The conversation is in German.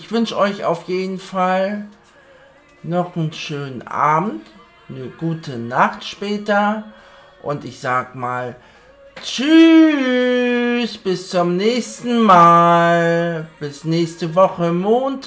ich wünsche euch auf jeden Fall noch einen schönen Abend, eine gute Nacht später und ich sag mal tschüss, bis zum nächsten Mal, bis nächste Woche Montag.